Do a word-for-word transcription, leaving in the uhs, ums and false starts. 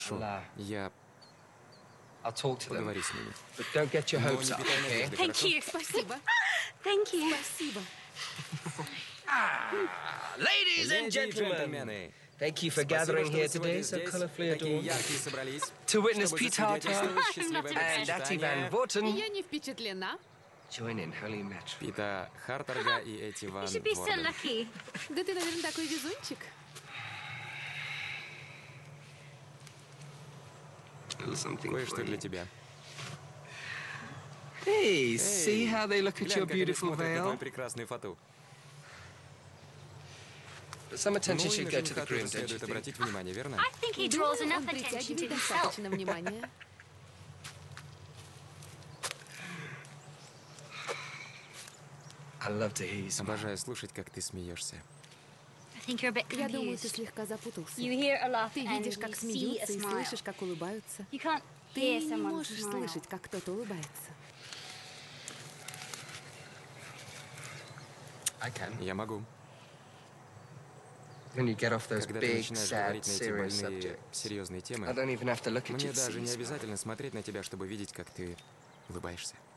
Хорошо, я I'll talk to them. поговорю с ними. But don't get your Но hopes не up, питай okay? надежды, Thank хорошо? you. Спасибо. Thank you. Спасибо. Ladies and Леди и gentlemen, джентльмены, thank you for спасибо, gathering что here вы сегодня today so здесь, colorfully такие adorned яркие собрались, to witness чтобы Pete засвидетельствовать Harter счастливое and Atty Van бракосочетание Vorten Я не впечатлена. join in holy match. Пита Харторга и Эти You Ван should be so Ворден. lucky. Да ты, наверное, такой везунчик. Little something Кое-что for для you. тебя. Hey, see how they look at Глянь, your как они beautiful смотрят на твою veil? прекрасную фату. But some Ну attention и should на go to the жениха тоже groom, don't you следует think? обратить внимание, верно? I think he Думаю, draws он enough attention to притягивает himself. достаточно внимания. I love to hear you smile. Обожаю слушать, как ты смеешься. I think you're a bit Я думаю, ты confused. слегка запутался. You hear a laugh Ты and видишь, you как see a смеются и smile. слышишь, как улыбаются. You can't Ты hear не someone можешь smile. слышать, как кто-то улыбается. I can. Я могу. When you get off those Когда ты big, начинаешь sad, говорить на эти serious больные, subjects, серьезные I темы, don't even have to look at you мне to see даже you не smile. обязательно смотреть на тебя, чтобы видеть, как ты улыбаешься.